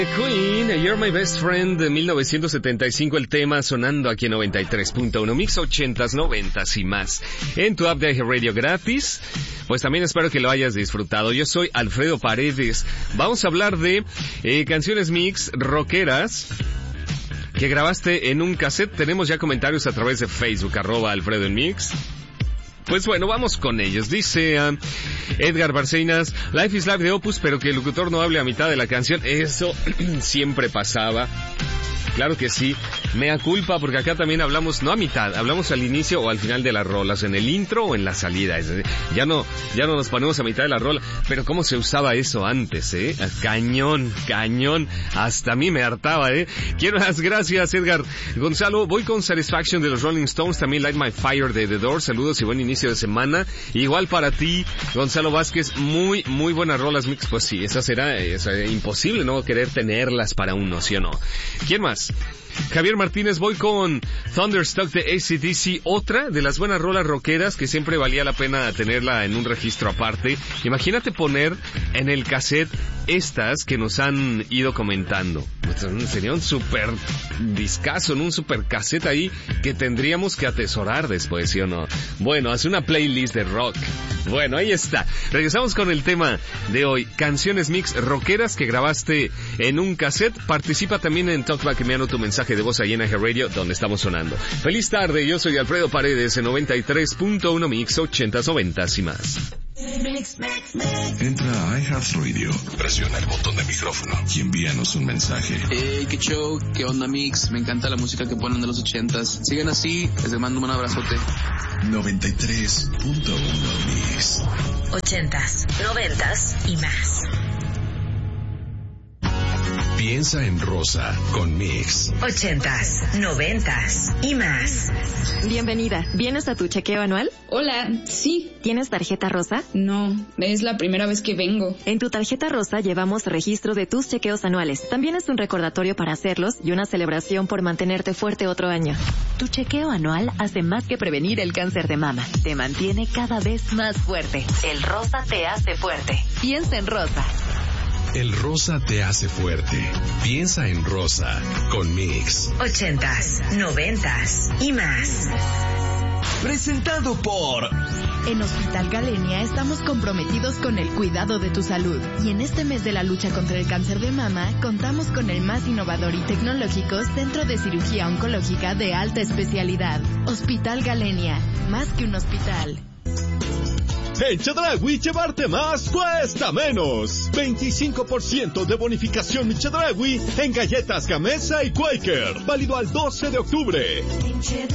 Queen, You're My Best Friend de 1975, el tema sonando aquí en 93.1, Mix 80s, 90s y más. En tu app de Radio gratis, pues también espero que lo hayas disfrutado. Yo soy Alfredo Paredes. Vamos a hablar de canciones mix rockeras que grabaste en un cassette. Tenemos ya comentarios a través de Facebook, @AlfredoEnMix. Pues bueno, vamos con ellos. Dice Edgar Barcenas, Life is Life de Opus, pero que el locutor no hable a mitad de la canción. Eso siempre pasaba. Claro que sí, mea culpa, porque acá también hablamos, no a mitad, hablamos al inicio o al final de las rolas, en el intro o en la salida. Ya no nos ponemos a mitad de la rola, pero cómo se usaba eso antes, cañón, hasta a mí me hartaba, Quiero las gracias, Edgar. Gonzalo, voy con Satisfaction de los Rolling Stones, también Light My Fire de The Doors, saludos y buen inicio de semana. Igual para ti, Gonzalo Vázquez, muy buenas rolas mix, pues sí, eso será imposible no querer tenerlas para uno, ¿sí o no? ¿Quién más? Javier Martínez, voy con Thunderstruck de AC/DC, otra de las buenas rolas rockeras que siempre valía la pena tenerla en un registro aparte. Imagínate poner en el cassette estas que nos han ido comentando. Sería un super discazo, un super cassette ahí que tendríamos que atesorar después, ¿sí o no? Bueno, hace una playlist de rock. Bueno, ahí está. Regresamos con el tema de hoy, canciones mix rockeras que grabaste en un cassette. Participa también en Talkback, enviando tu mensaje de voz ahí en Radio, donde estamos sonando. Feliz tarde, yo soy Alfredo Paredes en 93.1 Mix 80s, 90s y más. Entra a iHeartRadio, presiona el botón de micrófono y envíanos un mensaje. Hey, qué show, qué onda Mix, me encanta la música que ponen de los 80s. Sigan así, les mando un abrazote. 93.1 Mix 80s, 90s y más. Piensa en rosa con Mix. 80s, 90s y más. Bienvenida. ¿Vienes a tu chequeo anual? Hola, sí. ¿Tienes tarjeta rosa? No, es la primera vez que vengo. En tu tarjeta rosa llevamos registro de tus chequeos anuales. También es un recordatorio para hacerlos y una celebración por mantenerte fuerte otro año. Tu chequeo anual hace más que prevenir el cáncer de mama. Te mantiene cada vez más fuerte. El rosa te hace fuerte. Piensa en rosa. El rosa te hace fuerte. Piensa en rosa con Mix. 80s, 90s y más. Presentado por... En Hospital Galenia estamos comprometidos con el cuidado de tu salud. Y en este mes de la lucha contra el cáncer de mama, contamos con el más innovador y tecnológico centro de cirugía oncológica de alta especialidad. Hospital Galenia, más que un hospital. En Chedraui llevarte más cuesta menos. 25% de bonificación en Chedraui en galletas Gamesa y Quaker. Válido al 12 de octubre.